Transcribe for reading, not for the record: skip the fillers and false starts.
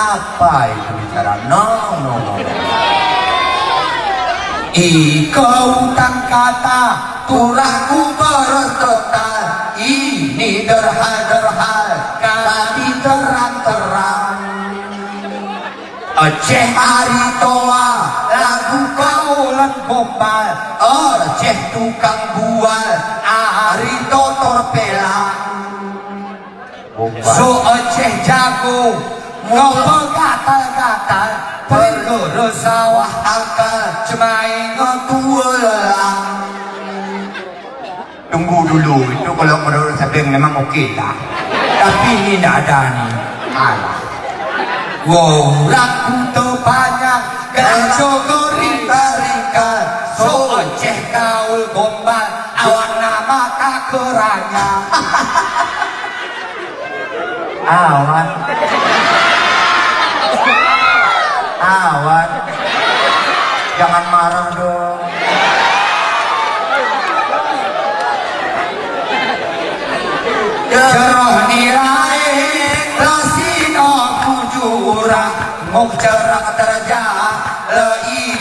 Apa itu bicara? No. Ikau utang kata turahku berkata ini derha-derha kami terang-terang Aceh hari toa lagu kaulan gombal Aceh tukang bual hari to torpelang so Aceh jago ngopo kata-kata pergoro sawah akal cemai ngetulang tunggu dulu itu kalau menurut saya memang oke lah tapi ini tidak ada nih alah wow lagu terbanyak ganjo gerita-rita so Aceh kaul gombal awak nama tak keranya awan jangan marah dong jeroh nilai rasino kujurang mok cerak terjah lei